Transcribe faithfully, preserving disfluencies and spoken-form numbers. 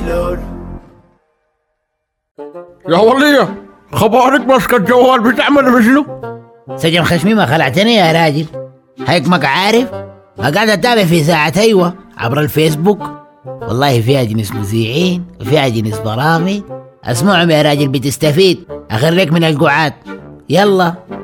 يا ولية خبارك ماسكة الجوال بتعمل بشنو؟ سجن خشمي ما خلعتني يا راجل، هيك ما عارف. قاعد اتابع في ساعة ايوه عبر الفيسبوك، والله فيها جنس مذيعين وفيها جنس برامج، اسمعهم يا راجل بتستفيد، اخريك من القعاد. يلا